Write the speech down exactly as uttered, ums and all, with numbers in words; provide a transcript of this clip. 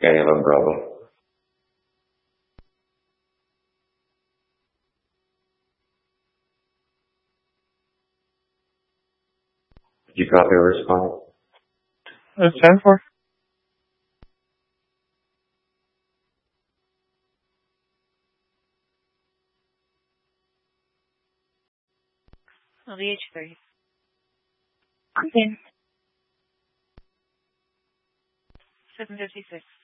Skyline Bravo. Did you copy a response? It's ten four. L V H three. Okay. seven fifty-six.